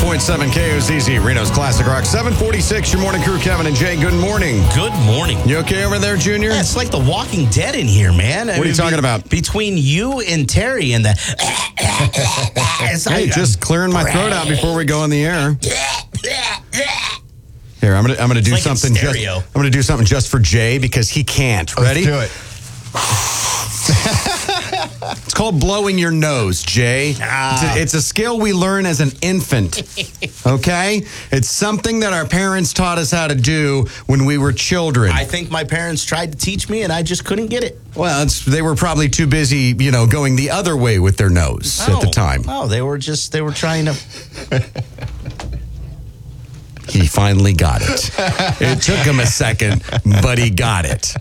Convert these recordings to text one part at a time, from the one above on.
101.7 KOZZ, Reno's Classic Rock. 746, your morning crew, Kevin and Jay. Good morning. Good morning. You okay over there, Junior? Yeah, it's like The Walking Dead in here, man. What are you talking about? Between you and Terry and the... Hey, just clearing my throat out before we go on the air. Here, I'm gonna do like something. I'm gonna do something just for Jay because he can't. Ready? Let's do it. It's called blowing your nose, Jay. It's a skill we learn as an infant. Okay? It's something that our parents taught us how to do when we were children. I think my parents tried to teach me, and I just couldn't get it. Well, they were probably too busy, going the other way with their nose at the time. Oh, they were trying to... He finally got it. It took him a second, but he got it.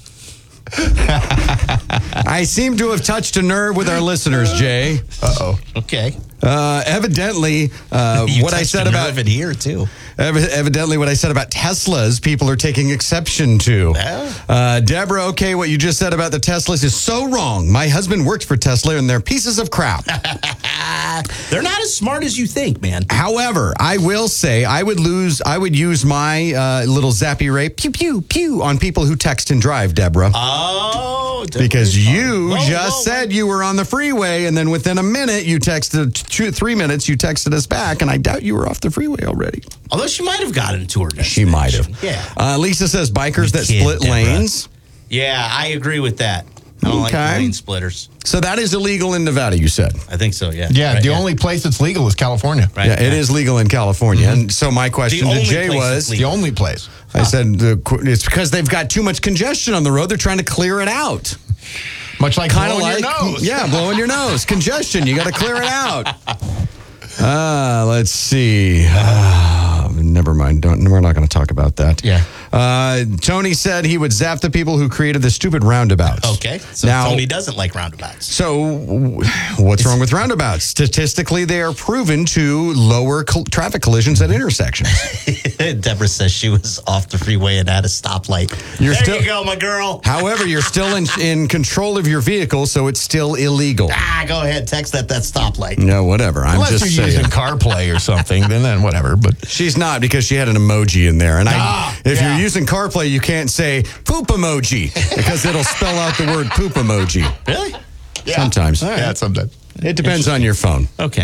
I seem to have touched a nerve with our listeners, Jay. Uh-oh. Okay. Evidently, what I said about it here too. Evidently, what I said about Teslas, people are taking exception to. Yeah. Deborah, okay, what you just said about the Teslas is so wrong. My husband worked for Tesla, and they're pieces of crap. They're not as smart as you think, man. However, I will say I would use my little zappy ray pew pew pew on people who text and drive, Deborah. Oh, because you just said you were on the freeway, and then within a minute you texted 3 minutes. You texted us back, and I doubt you were off the freeway already. Although she might have gotten to her destination. She might have. Yeah. Lisa says bikers that split lanes. Yeah, I agree with that. I don't like lane splitters. So that is illegal in Nevada, you said? I think so, yeah. Yeah, right, the only place that's legal is California. Right, yeah, it is legal in California. Mm-hmm. And so my question to Jay was... The only place. I said, it's because they've got too much congestion on the road. They're trying to clear it out. Much like blowing your nose. Yeah, blowing your nose. Congestion. You got to clear it out. Let's see. Never mind. We're not going to talk about that. Yeah. Tony said he would zap the people who created the stupid roundabouts. Okay. So now, Tony doesn't like roundabouts. So what's wrong with roundabouts? Statistically, they are proven to lower traffic collisions at intersections. Deborah says she was off the freeway and at a stoplight. You go, my girl. However, you're still in control of your vehicle, so it's still illegal. Go ahead. Text that stoplight. No, whatever. Unless I'm just you're saying. using CarPlay or something, then whatever. But she's not, because she had an emoji in there. And if you're using CarPlay, you can't say poop emoji because it'll spell out the word poop emoji. Really? Yeah. Sometimes. Right. Yeah, sometimes. It depends on your phone. Okay.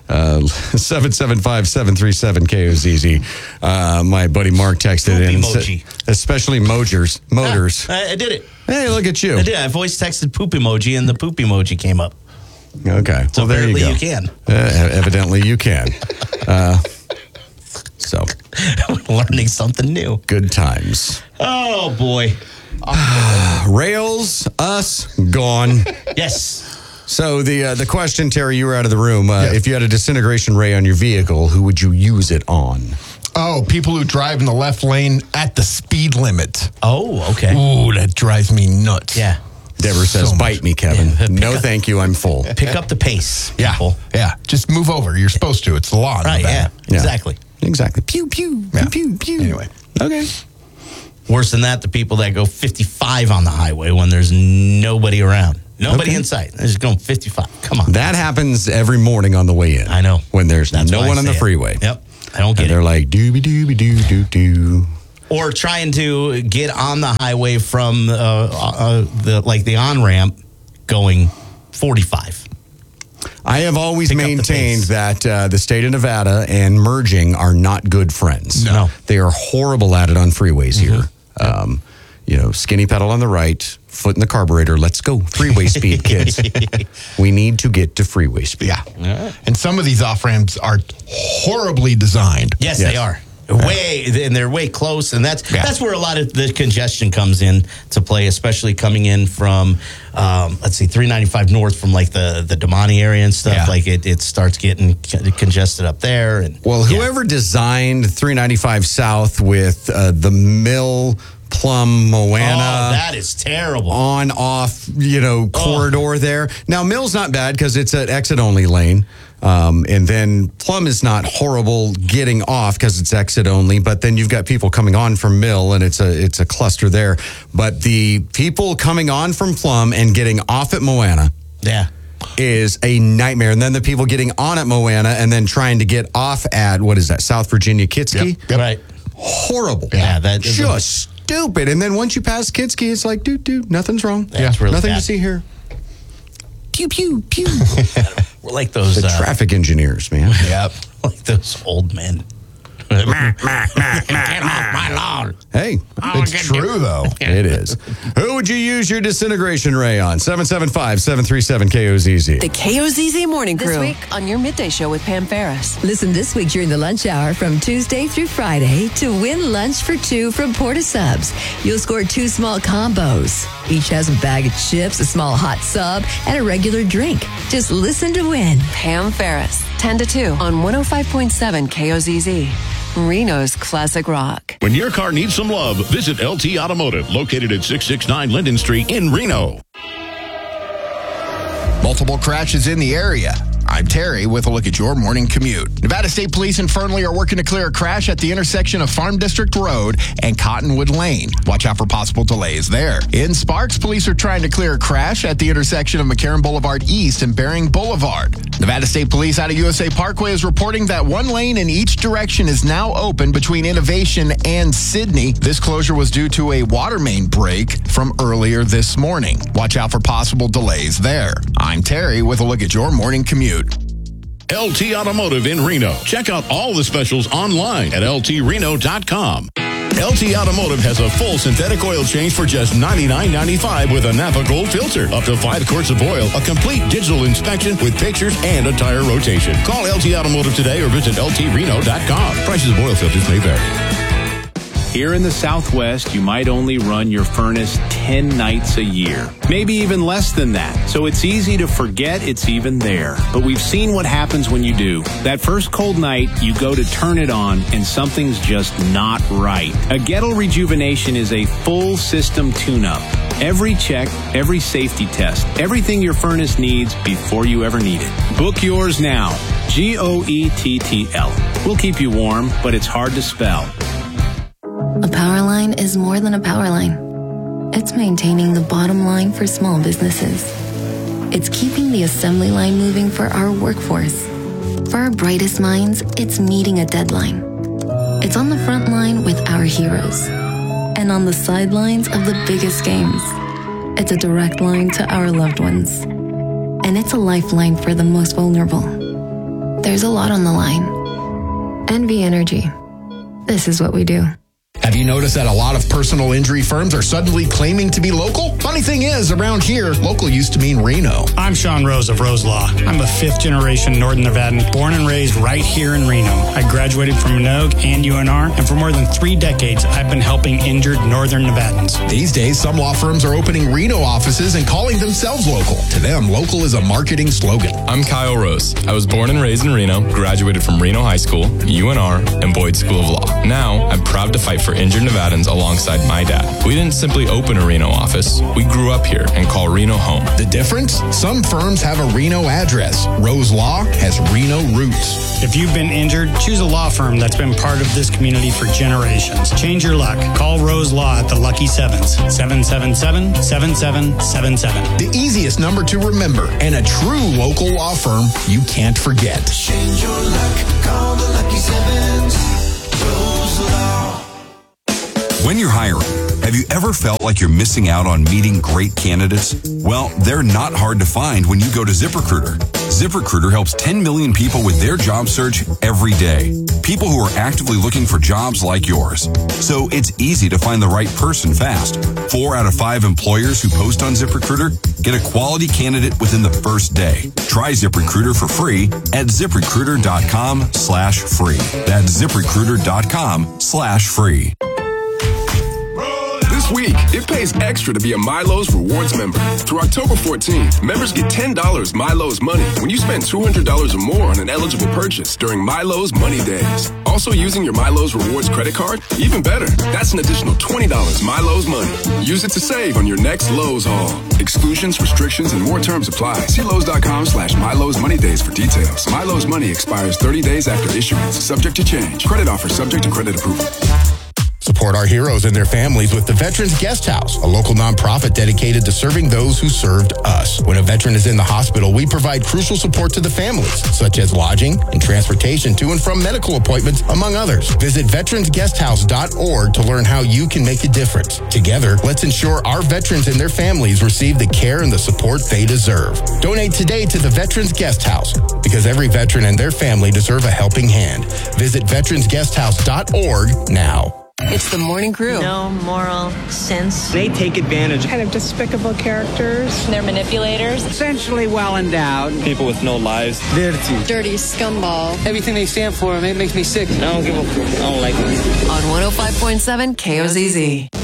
775-737-KOZZ. My buddy Mark texted poop in. Emoji. Especially motors. I did it. Hey, look at you. I did. I voice texted poop emoji and the poop emoji came up. Okay. So there you go. You can. Evidently you can. So, learning something new. Good times. Oh, boy. Rails, us, gone. Yes. So the question, Terry, you were out of the room. Yes. If you had a disintegration ray on your vehicle, who would you use it on? Oh, people who drive in the left lane at the speed limit. Oh, okay. Ooh, that drives me nuts. Yeah. Deborah says, bite me, Kevin. Yeah, no, thank you. I'm full. Pick up the pace, people. Yeah. Just move over. You're supposed to. It's the law. Right, yeah. Exactly. Exactly. Pew, pew, yeah. pew, pew. Anyway. Okay. Worse than that, the people that go 55 on the highway when there's nobody around. Nobody in sight. They're just going 55. Come on. That happens every morning on the way in. I know. When there's no one on the freeway. Yep. I don't get it. They're like, dooby-dooby-doo-doo-doo. Or trying to get on the highway from the on-ramp going 45. I have always maintained that the state of Nevada and merging are not good friends. No. They are horrible at it on freeways here. Skinny pedal on the right, foot in the carburetor. Let's go. Freeway speed, kids. We need to get to freeway speed. Yeah. And some of these off-ramps are horribly designed. Yes, they are. They're way close, and that's where a lot of the congestion comes in to play, especially coming in from 395 north from like the Damani area and stuff. Like it starts getting congested up there. And whoever designed 395 south with the Mill, Plum, Moana. That is terrible. On off, corridor there. Now Mill's not bad because it's an exit only lane. And then Plum is not horrible getting off because it's exit only, but then you've got people coming on from Mill and it's a cluster there. But the people coming on from Plum and getting off at Moana. Yeah. is a nightmare. And then the people getting on at Moana and then trying to get off at, what is that, South Virginia Kitsky? Yep. Right. Horrible. Yeah, that is just stupid. And then once you pass Kitsky, it's like, dude, nothing's wrong. That's really nothing bad. to see here. Pew, pew, pew. We're like those The traffic engineers, man. Yep. like those old men. Get off my lawn. Hey, It's true, though. it is. Who would you use your disintegration ray on? 775-737-KOZZ. The KOZZ Morning Crew. This week on your midday show with Pam Ferris. Listen this week during the lunch hour from Tuesday through Friday to win lunch for two from Porta Subs. You'll score 2 small combos. Each has a bag of chips, a small hot sub, and a regular drink. Just listen to win. Pam Ferris, 10 to 2 on 105.7 KOZZ. Reno's Classic Rock. When your car needs some love, visit LT Automotive, located at 669 Linden Street in Reno. Multiple crashes in the area. I'm Terry with a look at your morning commute. Nevada State Police in Fernley are working to clear a crash at the intersection of Farm District Road and Cottonwood Lane. Watch out for possible delays there. In Sparks, police are trying to clear a crash at the intersection of McCarran Boulevard East and Bering Boulevard. Nevada State Police out of USA Parkway is reporting that 1 lane in each direction is now open between Innovation and Sydney. This closure was due to a water main break from earlier this morning. Watch out for possible delays there. I'm Terry with a look at your morning commute. LT Automotive in Reno. Check out all the specials online at ltreno.com. LT Automotive has a full synthetic oil change for just $99.95 with a Napa Gold filter. Up to 5 quarts of oil, a complete digital inspection with pictures and a tire rotation. Call LT Automotive today or visit ltreno.com. Prices of oil filters may vary. Here in the Southwest, you might only run your furnace 10 nights a year, maybe even less than that. So it's easy to forget it's even there. But we've seen what happens when you do. That first cold night, you go to turn it on and something's just not right. A Gettle Rejuvenation is a full system tune-up. Every check, every safety test, everything your furnace needs before you ever need it. Book yours now. GOETTL. We'll keep you warm, but it's hard to spell. A power line is more than a power line. It's maintaining the bottom line for small businesses. It's keeping the assembly line moving for our workforce. For our brightest minds, it's meeting a deadline. It's on the front line with our heroes. And on the sidelines of the biggest games. It's a direct line to our loved ones. And it's a lifeline for the most vulnerable. There's a lot on the line. NV Energy. This is what we do. Have you noticed that a lot of personal injury firms are suddenly claiming to be local? Funny thing is, around here, local used to mean Reno. I'm Sean Rose of Rose Law. I'm a 5th-generation Northern Nevadan, born and raised right here in Reno. I graduated from Minogue and UNR, and for more than 3 decades, I've been helping injured Northern Nevadans. These days, some law firms are opening Reno offices and calling themselves local. To them, local is a marketing slogan. I'm Kyle Rose. I was born and raised in Reno, graduated from Reno High School, UNR, and Boyd School of Law. Now, I'm proud to fight for injured Nevadans alongside my dad. We didn't simply open a Reno office. We grew up here and call Reno home. The difference? Some firms have a Reno address. Rose Law has Reno roots. If you've been injured, choose a law firm that's been part of this community for generations. Change your luck. Call Rose Law at the Lucky Sevens. 777-7777. The easiest number to remember and a true local law firm you can't forget. Change your luck. Call the Lucky Sevens. Rose Law. When you're hiring, have you ever felt like you're missing out on meeting great candidates? Well, they're not hard to find when you go to ZipRecruiter. ZipRecruiter helps 10 million people with their job search every day. People who are actively looking for jobs like yours. So it's easy to find the right person fast. 4 out of 5 employers who post on ZipRecruiter get a quality candidate within the first day. Try ZipRecruiter for free at ZipRecruiter.com/free. That's ZipRecruiter.com/free. This week, it pays extra to be a Milo's Rewards member. Through October 14th, members get $10 Milo's money when you spend $200 or more on an eligible purchase during Milo's Money Days. Also using your Milo's Rewards credit card? Even better, that's an additional $20 Milo's money. Use it to save on your next Lowe's haul. Exclusions, restrictions, and more terms apply. See Lowe's.com/Milo's Money Days for details. Milo's money expires 30 days after issuance, subject to change. Credit offer subject to credit approval. Support our heroes and their families with the Veterans Guest House, a local nonprofit dedicated to serving those who served us. When a veteran is in the hospital, we provide crucial support to the families, such as lodging and transportation to and from medical appointments, among others. Visit veteransguesthouse.org to learn how you can make a difference. Together, let's ensure our veterans and their families receive the care and the support they deserve. Donate today to the Veterans Guest House, because every veteran and their family deserve a helping hand. Visit veteransguesthouse.org now. It's the Morning Crew. No moral sense. They take advantage. Kind of despicable characters. They're manipulators. Essentially well endowed. People with no lives. Dirty. Dirty scumball. Everything they stand for, it makes me sick. I don't give a fuck. I don't like them. On 105.7 KOZZ.